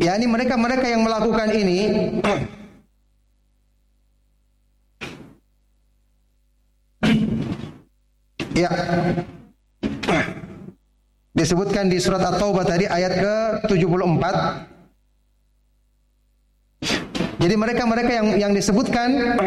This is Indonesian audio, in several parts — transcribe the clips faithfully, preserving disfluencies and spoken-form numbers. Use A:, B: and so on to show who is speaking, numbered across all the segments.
A: yakni mereka-mereka yang melakukan ini ya disebutkan di surat At-Taubah tadi ayat ke tujuh puluh empat. Jadi mereka-mereka yang yang disebutkan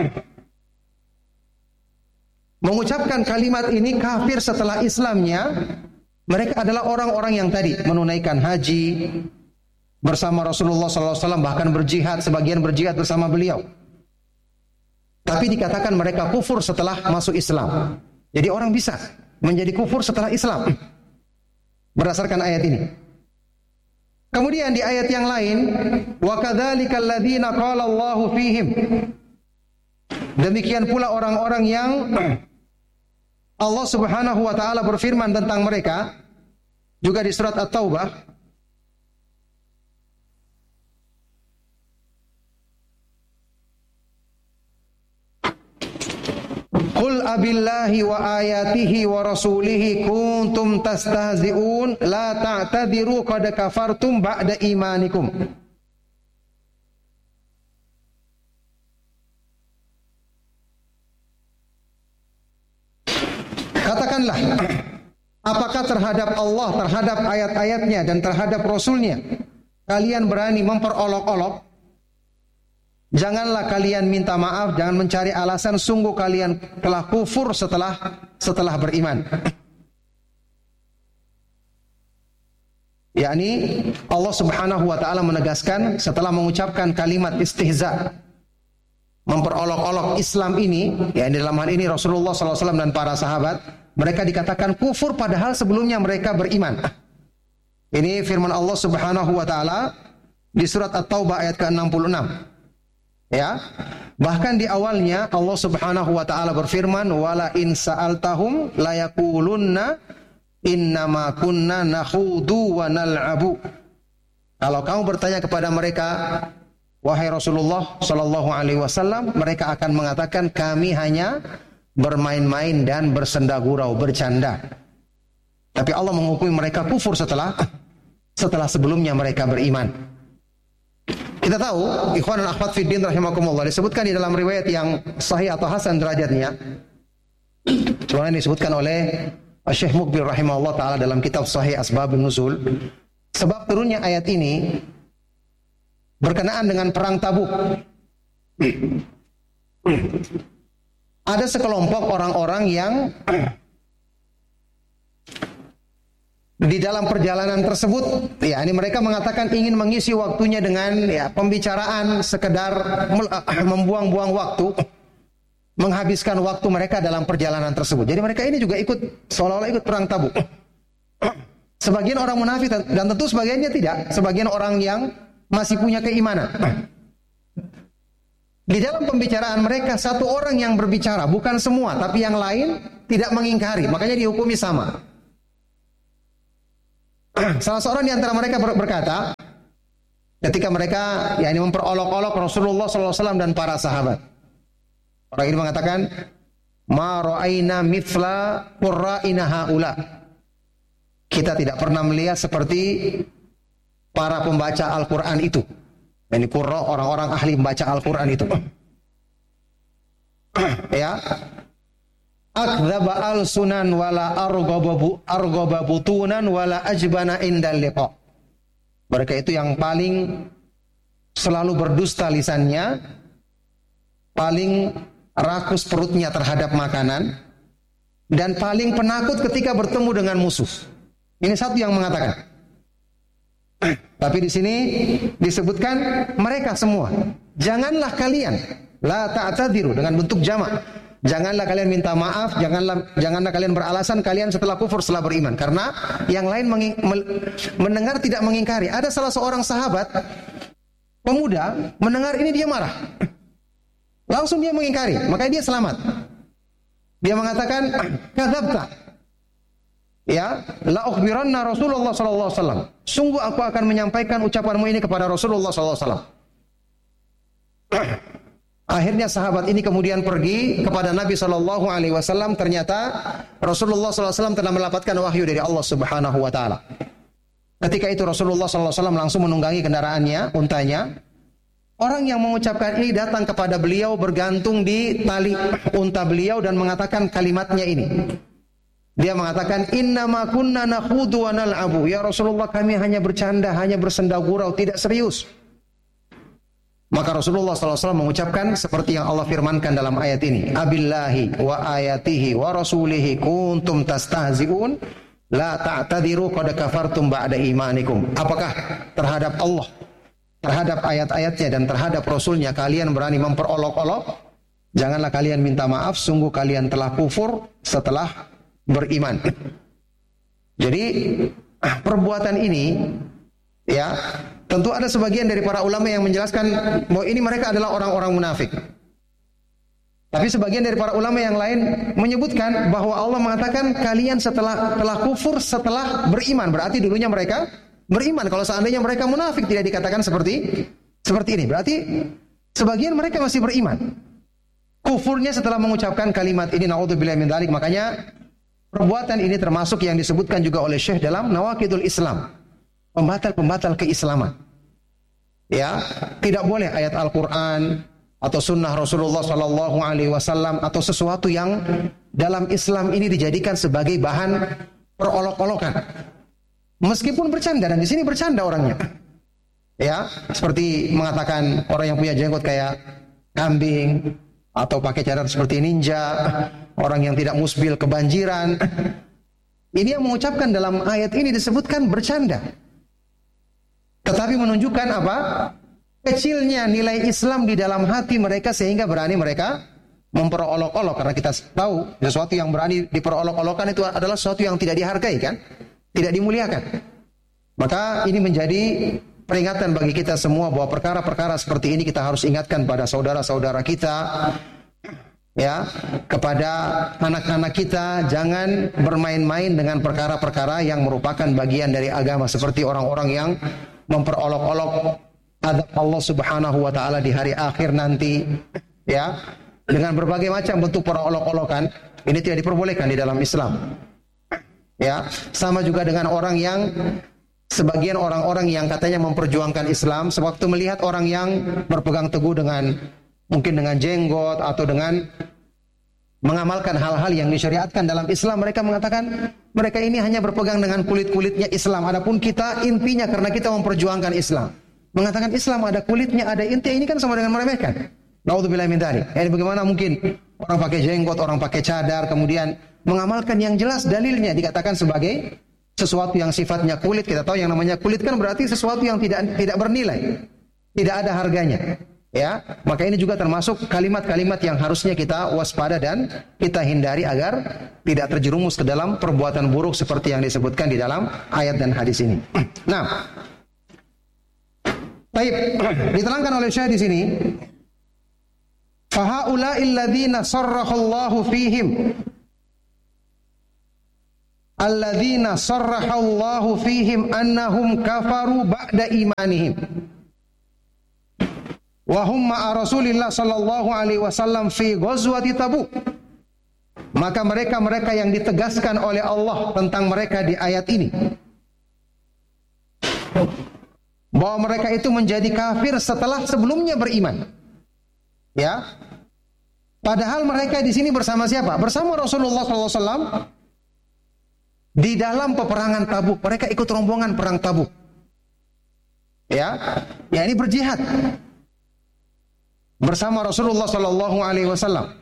A: mengucapkan kalimat ini kafir setelah Islamnya, mereka adalah orang-orang yang tadi menunaikan haji bersama Rasulullah sallallahu alaihi wasallam, bahkan berjihad, sebagian berjihad bersama beliau. Tapi dikatakan mereka kufur setelah masuk Islam. Jadi orang bisa menjadi kufur setelah Islam berdasarkan ayat ini. Kemudian di ayat yang lain, wa kadzalikal ladzina qala Allahu fihim. Demikian pula orang-orang yang Allah Subhanahu wa taala berfirman tentang mereka juga di surat At-Taubah. Qul abillahi wa ayatihi wa rasulihi kuntum tastahzi'un la ta'tadiru qad kafartum ba'da imanikum. Katakanlah, apakah terhadap Allah, terhadap ayat-ayatnya dan terhadap Rasulnya kalian berani memperolok-olok? Janganlah kalian minta maaf, jangan mencari alasan, sungguh kalian telah kufur setelah setelah beriman. Yakni Allah Subhanahu wa taala menegaskan setelah mengucapkan kalimat istihza, memperolok-olok Islam ini, ya dalam hal ini Rasulullah sallallahu alaihi wasallam dan para sahabat, mereka dikatakan kufur padahal sebelumnya mereka beriman. Ini firman Allah Subhanahu wa taala di surat At-Taubah ayat ke enam puluh enam. Ya, bahkan di awalnya Allah Subhanahu wa taala berfirman, wala in sa'altahum la yaqulunna innama kunna nakhudu wa nal'abu. Kalau kamu bertanya kepada mereka, wahai Rasulullah sallallahu alaihi wasallam, mereka akan mengatakan kami hanya bermain-main dan bersenda gurau, bercanda. Tapi Allah menghukumi mereka kufur setelah setelah sebelumnya mereka beriman. Kita tahu, ikhwan dan akhwat fiddin rahimakumullah, disebutkan di dalam riwayat yang sahih atau hasan derajatnya. Sebenarnya disebutkan oleh Syekh Muqbil rahimahullah taala dalam kitab Sahih Asbabun Nuzul, sebab turunnya ayat ini berkenaan dengan perang Tabuk. Ada sekelompok orang-orang yang di dalam perjalanan tersebut, ya, ini mereka mengatakan ingin mengisi waktunya dengan ya pembicaraan, sekedar membuang-buang waktu, menghabiskan waktu mereka dalam perjalanan tersebut. Jadi mereka ini juga ikut, seolah-olah ikut perang Tabuk. Sebagian orang munafik dan tentu sebagiannya tidak. Sebagian orang yang masih punya keimanan. Di dalam pembicaraan mereka, satu orang yang berbicara, bukan semua, tapi yang lain tidak mengingkari, makanya dihukumi sama. Salah seorang di antara mereka berkata, ketika mereka ya ini memperolok-olok Rasulullah sallallahu alaihi wasallam dan para sahabat. Orang ini mengatakan, "Ma ra'aina mithla qurra'ina haula." Kita tidak pernah melihat seperti para pembaca Al-Qur'an itu. Ini qurra, orang-orang ahli membaca Al-Qur'an itu. Ya. Akdzaba al-sunan wala arghababu arghababutunan wala ajbana indal liqa. Mereka itu yang paling selalu berdusta lisannya, paling rakus perutnya terhadap makanan, dan paling penakut ketika bertemu dengan musuh. Ini satu yang mengatakan. Tapi di sini disebutkan mereka semua. Janganlah kalian la ta'tadiru dengan bentuk jamak. Janganlah kalian minta maaf, janganlah janganlah kalian beralasan kalian setelah kufur setelah beriman, karena yang lain menging, mendengar tidak mengingkari. Ada salah seorang sahabat pemuda mendengar ini, dia marah. Langsung dia mengingkari, makanya dia selamat. Dia mengatakan, "Kadzabta." Ya, la ukhbiranna Rasulullah sallallahu alaihi wasallam. Sungguh aku akan menyampaikan ucapanmu ini kepada Rasulullah sallallahu alaihi wasallam. Akhirnya sahabat ini kemudian pergi kepada Nabi sallallahu alaihi wasallam. Ternyata Rasulullah sallallahu alaihi wasallam telah mendapatkan wahyu dari Allah Subhanahu wa taala. Ketika itu Rasulullah sallallahu alaihi wasallam langsung menunggangi kendaraannya, untanya. Orang yang mengucapkan ini datang kepada beliau bergantung di tali unta beliau dan mengatakan kalimatnya ini. Dia mengatakan, innama kunna nakhudu wa nal'abu. Ya Rasulullah, kami hanya bercanda, hanya bersenda gurau, tidak serius. Maka Rasulullah sallallahu alaihi wasallam mengucapkan seperti yang Allah firmankan dalam ayat ini. Abillahi wa ayatihi wa rasulihi kuntum tastahzi'un la ta'tadiru qad kafartum ba'da imanikum. Apakah terhadap Allah, terhadap ayat-ayatnya dan terhadap Rasulnya kalian berani memperolok-olok? Janganlah kalian minta maaf, sungguh kalian telah kufur setelah beriman. Jadi perbuatan ini, ya, tentu ada sebagian dari para ulama yang menjelaskan bahwa ini mereka adalah orang-orang munafik. Tapi sebagian dari para ulama yang lain menyebutkan bahwa Allah mengatakan kalian setelah telah kufur setelah beriman. Berarti dulunya mereka beriman. Kalau seandainya mereka munafik tidak dikatakan seperti seperti ini. Berarti sebagian mereka masih beriman. Kufurnya setelah mengucapkan kalimat ini, naudzubillah min dzalik. Makanya perbuatan ini termasuk yang disebutkan juga oleh Syekh dalam Nawaqidul Islam, pembatal-pembatal keislaman. Ya, tidak boleh ayat Al-Qur'an atau sunnah Rasulullah sallallahu alaihi wasallam atau sesuatu yang dalam Islam ini dijadikan sebagai bahan perolok-olokan. Meskipun bercanda, dan di sini bercanda orangnya. Ya, seperti mengatakan orang yang punya jenggot kayak kambing atau pakai cadar seperti ninja, orang yang tidak musbil kebanjiran. Ini yang mengucapkan dalam ayat ini disebutkan bercanda. Tetapi menunjukkan apa? Kecilnya nilai Islam di dalam hati mereka sehingga berani mereka memperolok-olok. Karena kita tahu sesuatu yang berani diperolok-olokkan itu adalah sesuatu yang tidak dihargai, kan? Tidak dimuliakan. Maka ini menjadi peringatan bagi kita semua bahwa perkara-perkara seperti ini kita harus ingatkan pada saudara-saudara kita, ya, kepada anak-anak kita, jangan bermain-main dengan perkara-perkara yang merupakan bagian dari agama, seperti orang-orang yang memperolok-olok adab Allah Subhanahu wa taala di hari akhir nanti, ya, dengan berbagai macam bentuk perolok-olokan. Ini tidak diperbolehkan di dalam Islam. Ya, sama juga dengan orang yang sebagian orang-orang yang katanya memperjuangkan Islam, sewaktu melihat orang yang berpegang teguh dengan mungkin dengan jenggot atau dengan mengamalkan hal-hal yang disyariatkan dalam Islam, mereka mengatakan mereka ini hanya berpegang dengan kulit-kulitnya Islam. Adapun kita intinya karena kita memperjuangkan Islam. Mengatakan Islam ada kulitnya, ada inti, ini kan sama dengan meremehkan. Naudzubillah min dzalik. Ini bagaimana mungkin orang pakai jenggot, orang pakai cadar, kemudian mengamalkan yang jelas dalilnya dikatakan sebagai sesuatu yang sifatnya kulit. Kita tahu yang namanya kulit kan berarti sesuatu yang tidak tidak bernilai, tidak ada harganya. Ya, maka ini juga termasuk kalimat-kalimat yang harusnya kita waspada dan kita hindari agar tidak terjerumus ke dalam perbuatan buruk seperti yang disebutkan di dalam ayat dan hadis ini. Nah, baik, diterangkan oleh Syekh di sini, fahaula'il ladzina sarrahallahu fihim, alladzina sarrahallahu fihim annahum kafaru ba'da imanihim wa hum ma'a Rasulillah sallallahu alaihi wasallam fi ghazwati Tabuk. Maka mereka-mereka yang ditegaskan oleh Allah tentang mereka di ayat ini, bahwa mereka itu menjadi kafir setelah sebelumnya beriman. Ya. Padahal mereka di sini bersama siapa? Bersama Rasulullah sallallahu alaihi wasallam di dalam peperangan Tabuk. Mereka ikut rombongan perang Tabuk. Ya. Ya, ini berjihad bersama Rasulullah sallallahu alaihi wasallam.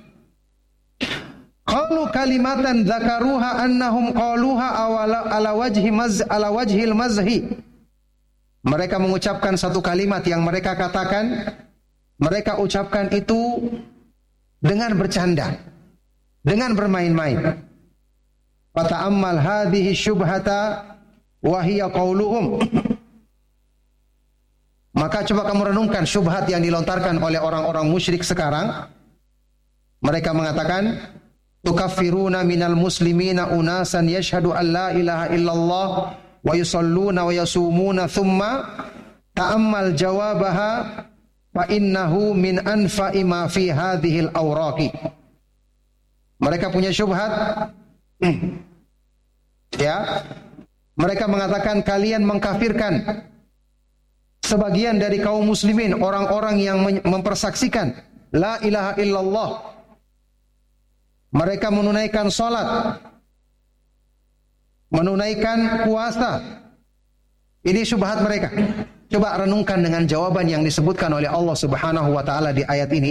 A: Qalu kalimatan dzakaruha annahum qaluha awala ala wajhi maz ala wajhil mazhi. Mereka mengucapkan satu kalimat yang mereka katakan, mereka ucapkan itu dengan bercanda, dengan bermain-main. Fata'ammal hadhihi syubhata wa hiya qauluhum. Maka coba kamu renungkan syubhat yang dilontarkan oleh orang-orang musyrik sekarang. Mereka mengatakan, tukaffiruna minal muslimina unasan yashhadu an la ilaha illallah wa yusalluna wa yasumuna thumma ta'ammal jawabaha fa innahu min anfa'i ma fi hadhil awraqi. Mereka punya syubhat, ya, Mereka mengatakan kalian mengkafirkan sebagian dari kaum muslimin, orang-orang yang mempersaksikan la ilaha illallah. Mereka menunaikan salat, menunaikan puasa. Ini syubhat mereka. Coba renungkan dengan jawaban yang disebutkan oleh Allah Subhanahu wa taala di ayat ini.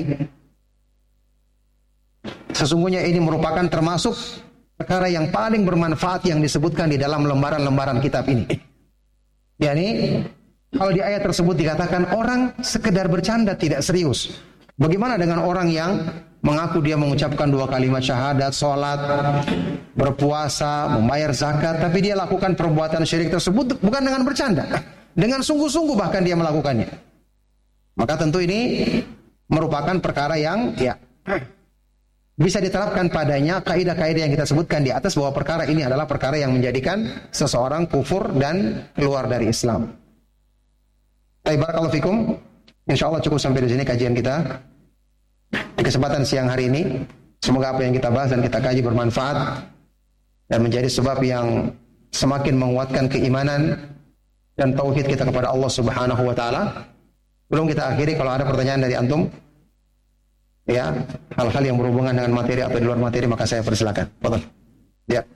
A: Sesungguhnya ini merupakan termasuk perkara yang paling bermanfaat yang disebutkan di dalam lembaran-lembaran kitab ini. Yani kalau di ayat tersebut dikatakan orang sekedar bercanda tidak serius. Bagaimana dengan orang yang mengaku dia mengucapkan dua kalimat syahadat, sholat, berpuasa, membayar zakat, tapi dia lakukan perbuatan syirik tersebut bukan dengan bercanda, dengan sungguh-sungguh bahkan dia melakukannya. Maka tentu ini merupakan perkara yang ya bisa diterapkan padanya kaidah-kaidah yang kita sebutkan di atas, bahwa perkara ini adalah perkara yang menjadikan seseorang kufur dan keluar dari Islam. Baik, barakallahu fikum. Insyaallah cukup sampai di sini kajian kita di kesempatan siang hari ini. Semoga apa yang kita bahas dan kita kaji bermanfaat dan menjadi sebab yang semakin menguatkan keimanan dan tauhid kita kepada Allah Subhanahu wa taala. Belum kita akhiri, kalau ada pertanyaan dari antum, ya, hal-hal yang berhubungan dengan materi atau di luar materi, maka saya persilakan. Fadhal. Ya.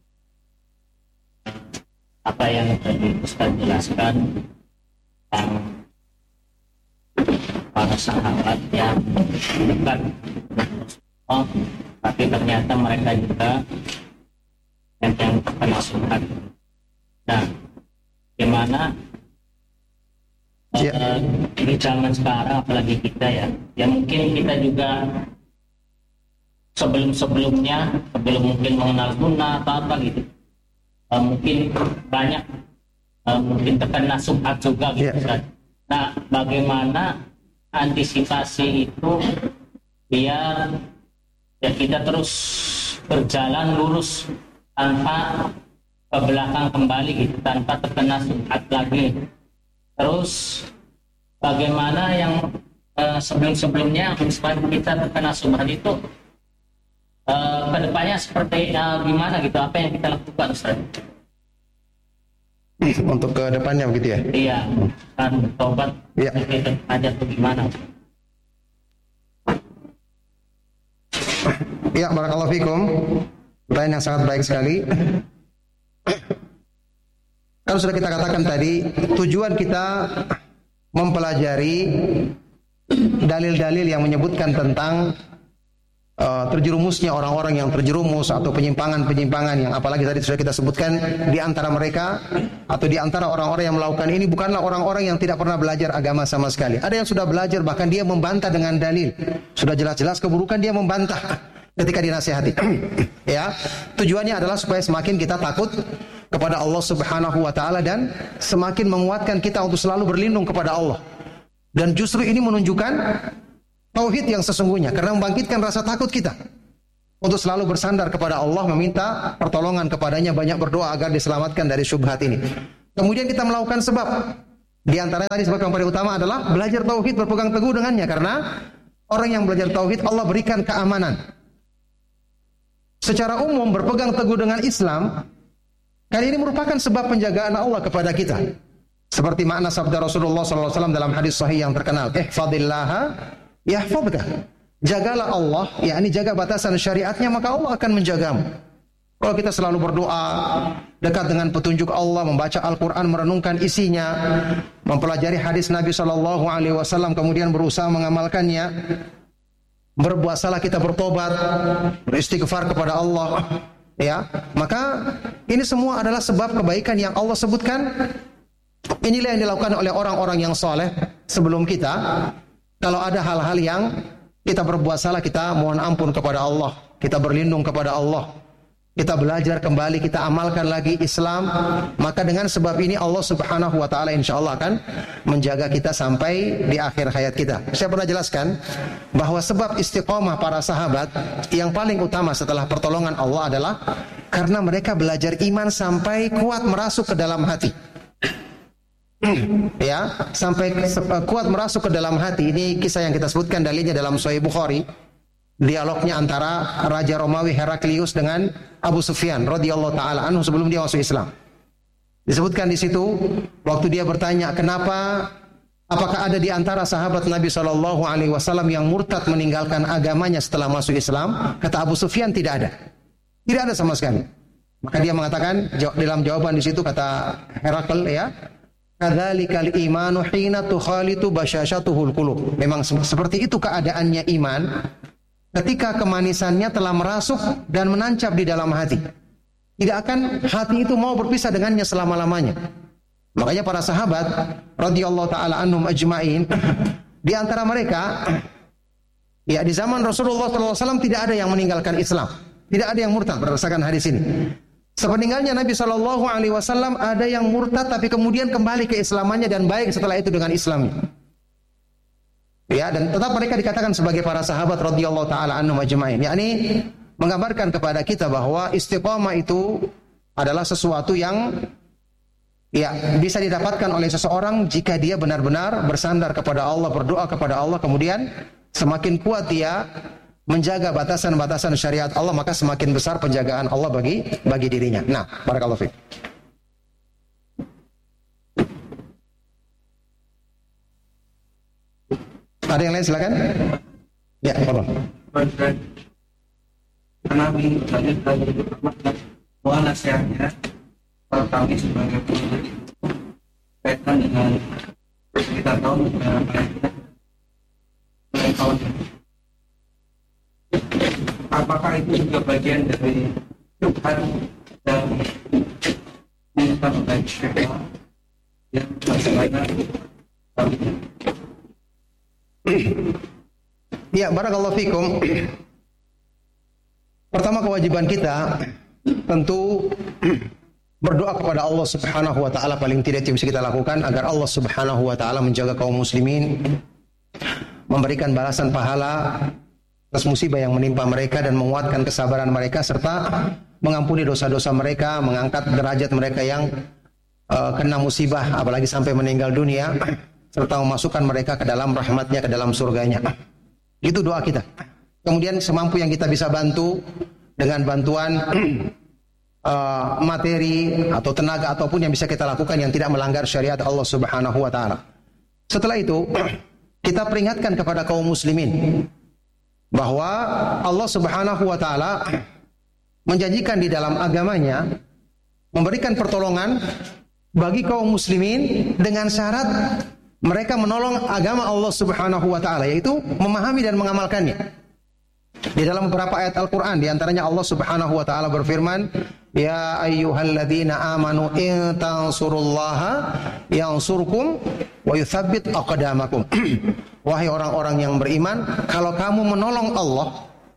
B: Apa yang tadi Ustaz jelaskan tentang para sahabat yang dekat oh, tapi ternyata mereka juga yang yang terkena subhat. Nah, gimana
A: ya.
B: uh, di zaman sekarang, apalagi kita ya, ya mungkin kita juga sebelum-sebelumnya, sebelum mungkin mengenal sunnah atau apa gitu, uh, mungkin banyak uh, mungkin terkena subhat juga gitu.
A: ya.
B: Nah, bagaimana antisipasi itu biar ya kita terus berjalan lurus tanpa ke belakang kembali gitu, tanpa terkena subhat lagi. Terus bagaimana yang uh, sebelum-sebelumnya supaya kita terkena subhat itu uh, kedepannya seperti uh, gimana gitu, apa yang kita lakukan, Ustaz?
A: Untuk ke depannya begitu ya?
B: Iya, kan tobat
A: ya.
B: Kita aja tuh gimana?
A: Ya, barakallahu fikum. Pertanyaan yang sangat baik sekali. Kan sudah kita katakan tadi, tujuan kita mempelajari dalil-dalil yang menyebutkan tentang uh, terjerumusnya orang-orang yang terjerumus atau penyimpangan-penyimpangan yang apalagi tadi sudah kita sebutkan di antara mereka atau di antara orang-orang yang melakukan ini bukanlah orang-orang yang tidak pernah belajar agama sama sekali. Ada yang sudah belajar, bahkan dia membantah dengan dalil. Sudah jelas-jelas keburukan, dia membantah ketika dinasihati. Ya, tujuannya adalah supaya semakin kita takut kepada Allah Subhanahu wa taala dan semakin menguatkan kita untuk selalu berlindung kepada Allah. Dan justru ini menunjukkan tauhid yang sesungguhnya, karena membangkitkan rasa takut kita untuk selalu bersandar kepada Allah, meminta pertolongan kepadanya, banyak berdoa agar diselamatkan dari syubhat ini. Kemudian kita melakukan sebab. Di antaranya tadi sebab yang paling utama adalah belajar tauhid, berpegang teguh dengannya, karena orang yang belajar tauhid Allah berikan keamanan. Secara umum berpegang teguh dengan Islam, kali ini merupakan sebab penjagaan Allah kepada kita. Seperti makna sabda Rasulullah sallallahu alaihi wasallam dalam hadis sahih yang terkenal, ihfadillaha yahfadka. Jagalah Allah, yakni jaga batasan syariatnya, maka Allah akan menjagamu. Kalau kita selalu berdoa, dekat dengan petunjuk Allah, membaca Al-Quran, merenungkan isinya, mempelajari hadis Nabi sallallahu alaihi wasallam, kemudian berusaha mengamalkannya, berbuat salah kita bertobat, beristighfar kepada Allah, ya, maka ini semua adalah sebab kebaikan yang Allah sebutkan. Inilah yang dilakukan oleh orang-orang yang soleh sebelum kita. Kalau ada hal-hal yang kita berbuat salah, kita mohon ampun kepada Allah, kita berlindung kepada Allah, kita belajar kembali, kita amalkan lagi Islam, maka dengan sebab ini Allah Subhanahu wa taala insyaallah akan menjaga kita sampai di akhir hayat kita. Saya pernah jelaskan bahwa sebab istiqomah para sahabat yang paling utama setelah pertolongan Allah adalah karena mereka belajar iman sampai kuat merasuk ke dalam hati. Ya, sampai kuat merasuk ke dalam hati. Ini kisah yang kita sebutkan dalilnya dalam Sahih Bukhari. Dialognya antara Raja Romawi Heraklius dengan Abu Sufyan radhiyallahu taala anhu sebelum dia masuk Islam. Disebutkan di situ waktu dia bertanya, kenapa, apakah ada di antara sahabat Nabi shallallahu alaihi wasallam yang murtad meninggalkan agamanya setelah masuk Islam? Kata Abu Sufyan, tidak ada. Tidak ada sama sekali. Maka dia mengatakan dalam jawaban di situ, kata Herakl, ya, kadzalikal imanu hina tukhalitu basyashatuhul qulub. Memang seperti itu keadaannya iman ketika kemanisannya telah merasuk dan menancap di dalam hati. Tidak akan hati itu mau berpisah dengannya selama-lamanya. Makanya para sahabat radhiyallahu taala anhum ajmain, di antara mereka, ya, di zaman Rasulullah shallallahu alaihi wasallam tidak ada yang meninggalkan Islam, tidak ada yang murtad berdasarkan hadis ini. Sepeninggalnya Nabi shallallahu alaihi wasallam ada yang murtad tapi kemudian kembali ke Islamannya dan baik setelah itu dengan Islamnya. Ya, dan tetap mereka dikatakan sebagai para sahabat radhiyallahu taala anhum ajmain. Yakni menggambarkan kepada kita bahwa istiqamah itu adalah sesuatu yang, ya, bisa didapatkan oleh seseorang jika dia benar-benar bersandar kepada Allah, berdoa kepada Allah, kemudian semakin kuat dia menjaga batasan-batasan syariat Allah, maka semakin besar penjagaan Allah bagi bagi dirinya. Nah, barakallahu fiik. Ada yang lain silakan. Ya, tolong.
C: Nabi Muhammad bahwa nasihatnya kalau kami sebagai pengikut kaitan dengan kita tahu kawan, apakah itu juga bagian dari Tuhan dan minta baik syaitan yang masalahnya
A: ya, barakallahu fikum. Pertama, kewajiban kita tentu berdoa kepada Allah Subhanahu wa taala, paling tidak itu bisa kita lakukan agar Allah Subhanahu wa taala menjaga kaum muslimin, memberikan balasan pahala atas musibah yang menimpa mereka dan menguatkan kesabaran mereka serta mengampuni dosa-dosa mereka, mengangkat derajat mereka yang uh, kena musibah apalagi sampai meninggal dunia, serta memasukkan mereka ke dalam rahmatnya, ke dalam surganya. Itu doa kita. Kemudian semampu yang kita bisa bantu dengan bantuan uh, materi atau tenaga ataupun yang bisa kita lakukan yang tidak melanggar syariat Allah Subhanahu wa taala. Setelah itu kita peringatkan kepada kaum muslimin bahwa Allah Subhanahu wa taala menjanjikan di dalam agamanya memberikan pertolongan bagi kaum muslimin dengan syarat mereka menolong agama Allah Subhanahu wa taala, yaitu memahami dan mengamalkannya. Di dalam beberapa ayat Al-Qur'an di antaranya Allah Subhanahu wa taala berfirman, "Ya ayyuhalladzina amanu in tansurullaha yansurkum wa yutsabbit aqdamakum." Wahai orang-orang yang beriman, kalau kamu menolong Allah,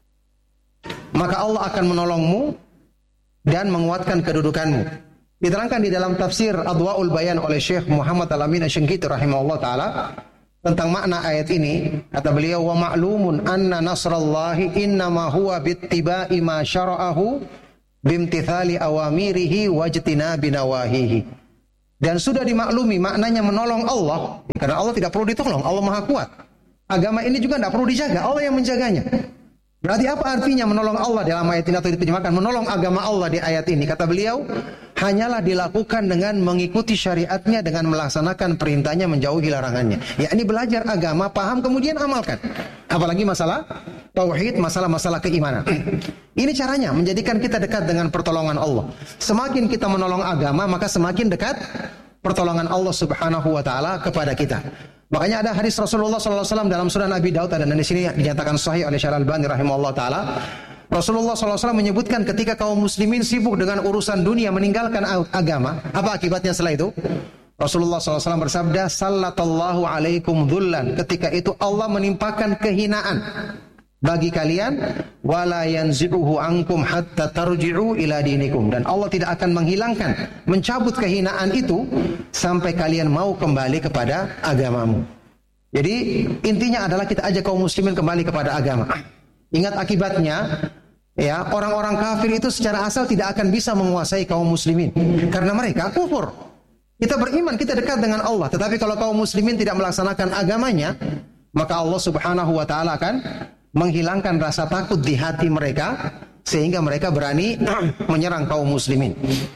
A: maka Allah akan menolongmu dan menguatkan kedudukanmu. Diterangkan di dalam tafsir Adwaul Bayan oleh Syekh Muhammad Al-Amin Asy-Syanqiti rahimahullah taala tentang makna ayat ini. Kata beliau, wa ma'lumun anna nasrallahi innama huwa bittiba'i ma syara'ahu bimtithali awamirihi wajtinabi nawahihi. Dan sudah dimaklumi maknanya menolong Allah, karena Allah tidak perlu ditolong, Allah Maha Kuat. Agama ini juga tidak perlu dijaga, Allah yang menjaganya. Berarti apa artinya menolong Allah dalam ayat ini atau diterjemahkan menolong agama Allah di ayat ini? Kata beliau, hanyalah dilakukan dengan mengikuti syariatnya, dengan melaksanakan perintahnya, menjauhi larangannya. Yakni belajar agama, paham, kemudian amalkan. Apalagi masalah tauhid, masalah-masalah keimanan. Ini caranya menjadikan kita dekat dengan pertolongan Allah. Semakin kita menolong agama, maka semakin dekat pertolongan Allah Subhanahu wa taala kepada kita. Makanya ada hadis Rasulullah sallallahu alaihi wasallam dalam Sunan Abi Daud, dan di sini dinyatakan sahih oleh Syekh Al-Albani rahimahullah taala. Rasulullah sallallahu alaihi wasallam menyebutkan ketika kaum muslimin sibuk dengan urusan dunia, meninggalkan agama, apa akibatnya setelah itu? Rasulullah sallallahu alaihi wasallam bersabda, "Sallallahu alaikum dzullan." Ketika itu Allah menimpakan kehinaan bagi kalian, wala yanzi'uhu ankum hatta tarji'u ila dinikum. Dan Allah tidak akan menghilangkan, mencabut kehinaan itu sampai kalian mau kembali kepada agamamu. Jadi intinya adalah kita ajak kaum muslimin kembali kepada agama. Ingat akibatnya, ya, orang-orang kafir itu secara asal tidak akan bisa menguasai kaum muslimin karena mereka kufur. Kita beriman, kita dekat dengan Allah, tetapi kalau kaum muslimin tidak melaksanakan agamanya, maka Allah Subhanahu wa taala akan menghilangkan rasa takut di hati mereka sehingga mereka berani menyerang kaum muslimin.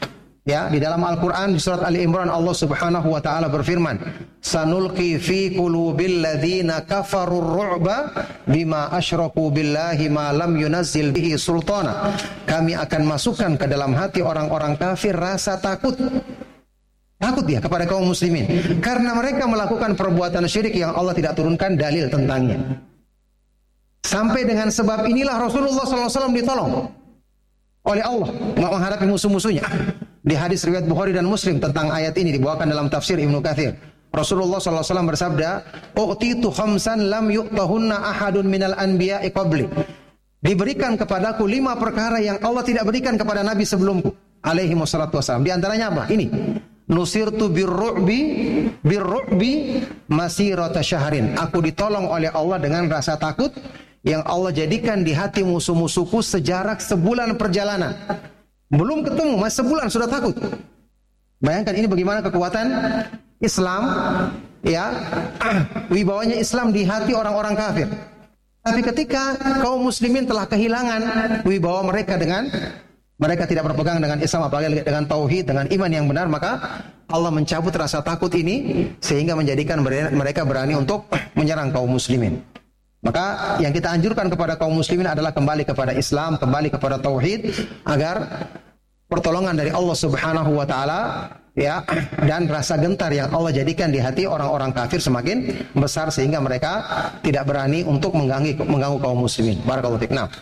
A: Ya, di dalam Al-Qur'an di surat Ali Imran Allah Subhanahu wa taala berfirman, "Sanulqi fi qulubil ladzina kafarur ru'ba bima asyraku billahi ma lam yunazzil bihi sultana." Kami akan masukkan ke dalam hati orang-orang kafir rasa takut. Takut dia kepada kaum muslimin karena mereka melakukan perbuatan syirik yang Allah tidak turunkan dalil tentangnya. Sampai dengan sebab inilah Rasulullah sallallahu alaihi wasallam ditolong oleh Allah menghadapi musuh-musuhnya. Di hadis riwayat Bukhari dan Muslim tentang ayat ini dibawakan dalam tafsir Ibnu Katsir. Rasulullah sallallahu alaihi wasallam bersabda, "U'titu khamsan lam yu'tahunna ahadun minal anbiya'i qabli." Diberikan kepadaku lima perkara yang Allah tidak berikan kepada nabi sebelumku, alaihi wassalatu wassalam. Di antaranya apa? Ini. Nusirtu birru'bi birru'bi masirata syahrin. Aku ditolong oleh Allah dengan rasa takut yang Allah jadikan di hati musuh-musuhku sejarak sebulan perjalanan. Belum ketemu, masih sebulan sudah takut. Bayangkan ini bagaimana kekuatan Islam, ya, wibawanya Islam di hati orang-orang kafir. Tapi ketika kaum muslimin telah kehilangan wibawa mereka dengan mereka tidak berpegang dengan Islam, apalagi dengan tauhid, dengan iman yang benar, maka Allah mencabut rasa takut ini sehingga menjadikan mereka berani untuk menyerang kaum muslimin. Maka yang kita anjurkan kepada kaum muslimin adalah kembali kepada Islam, kembali kepada tauhid agar pertolongan dari Allah Subhanahu wa taala, ya, dan rasa gentar yang Allah jadikan di hati orang-orang kafir semakin besar sehingga mereka tidak berani untuk mengganggu mengganggu kaum muslimin. Barakallahu fiik. Nah,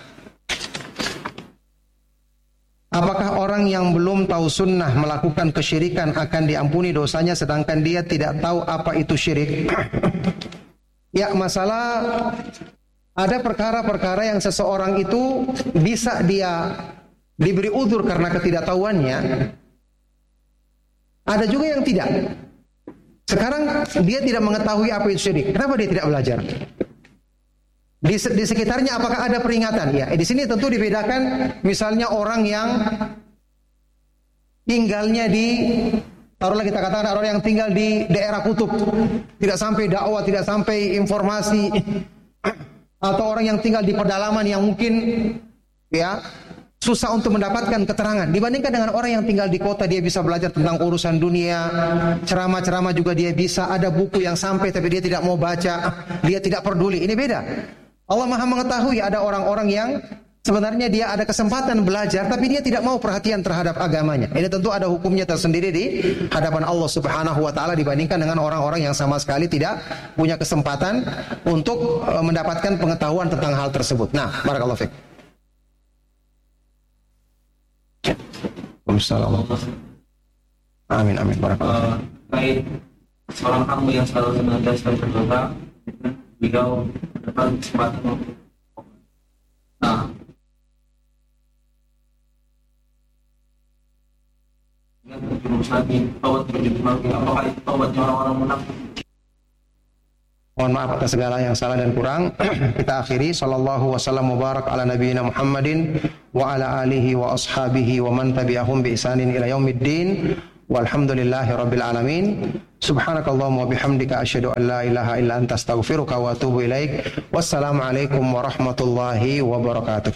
A: apakah orang yang belum tahu sunnah melakukan kesyirikan akan diampuni dosanya sedangkan dia tidak tahu apa itu syirik? Ya, masalah ada perkara-perkara yang seseorang itu bisa dia diberi udzur karena ketidaktahuannya. Ada juga yang tidak. Sekarang dia tidak mengetahui apa itu syirik. Kenapa dia tidak belajar? Di, di sekitarnya apakah ada peringatan? Ya, di sini tentu dibedakan misalnya orang yang tinggalnya di, taruhlah kita katakan orang yang tinggal di daerah kutub, tidak sampai dakwah, tidak sampai informasi, atau orang yang tinggal di pedalaman yang mungkin, ya, susah untuk mendapatkan keterangan. Dibandingkan dengan orang yang tinggal di kota, dia bisa belajar tentang urusan dunia, ceramah-ceramah juga dia bisa, ada buku yang sampai tapi dia tidak mau baca, dia tidak peduli. Ini beda. Allah Maha mengetahui ada orang-orang yang sebenarnya dia ada kesempatan belajar tapi dia tidak mau perhatian terhadap agamanya. Ini tentu ada hukumnya tersendiri di hadapan Allah Subhanahu wa taala dibandingkan dengan orang-orang yang sama sekali tidak punya kesempatan untuk mendapatkan pengetahuan tentang hal tersebut. Nah, barakallahu fiik. Assalamualaikum. Amin amin barakallahu.
C: Baik, seorang kamu yang selalu senantiasa berdoa, beliau mendapat kesempatan. Nah, yang terjerumus lagi, taubat terjerumus lagi, apakah itu taubatnya orang-orang munafik?
A: Mohon maaf atas segala yang salah dan kurang. Kita akhiri. Sallallahu wasallam mubarak ala nabiyina Muhammadin wa ala alihi wa ashabihi wa man tabi'ahum bi ihsanin ila yaumiddin. Walhamdulillahi rabbil alamin. Subhanakallahumma wa bihamdika asyhadu an la ilaha illa anta astaghfiruka wa atubu ilaik. Wassalamualaikum warahmatullahi wabarakatuh.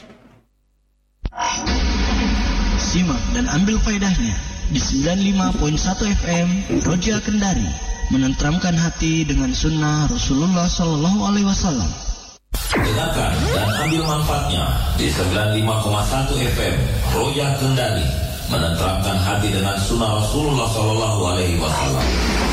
D: Simak dan ambil faedahnya di sembilan puluh lima koma satu F M Roja Kendari, menenteramkan hati dengan sunnah Rasulullah Sallallahu Alaihi Wasallam.
E: Dengarkan dan ambil manfaatnya di sembilan puluh lima koma satu F M Roja Kendari, menenteramkan hati dengan sunnah Rasulullah Sallallahu Alaihi Wasallam.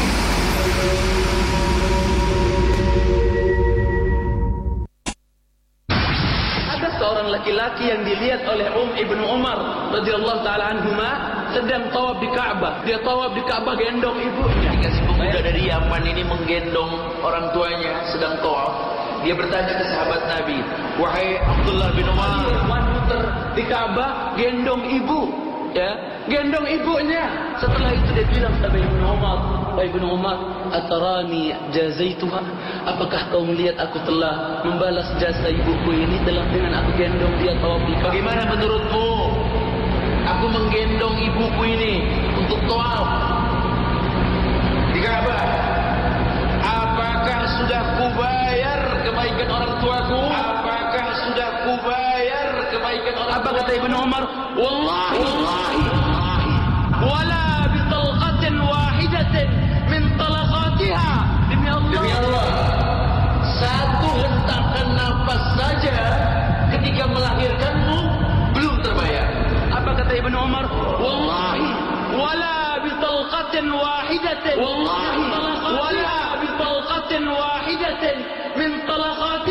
F: Ada seorang laki-laki yang dilihat oleh Um ibnu Umar radhiyallahu taala anhuma sedang tawaf di Ka'bah. Dia tawaf di Ka'bah gendong ibunya. Dikasih pemuda dari Yaman ini menggendong orang tuanya sedang tawaf. Dia bertanya ke sahabat Nabi, "Wahai Abdullah bin Umar, muter di Ka'bah gendong ibu." Ya, gendong ibunya. Setelah itu dia bilang kepada Ibnu Umar, "Wahai Ibnu Umar, atarani jazaituha? Apakah kau melihat aku telah membalas jasa ibuku ini telah dengan aku gendong dia tawaf di Ka'bah? Bagaimana menurutmu? Aku menggendong ibuku ini untuk tawaf di Ka'bah. Apakah sudah kubayar kebaikan orang tuaku? Apakah sudah kubayar kebaikan orang tuaku?" Apa kata Ibnu Umar? Wallahi, wallahi, wala bitalqatin wahidatin min talaqatiha. Demi Allah, demi Allah, satu hentakan nafas saja ketika melahirkanmu belum terbayar. Apa kata Ibnu Umar? Wallahi wala bitalqatin wahidatin, wallahi wala bitalqatin wahidatin min talaqatiha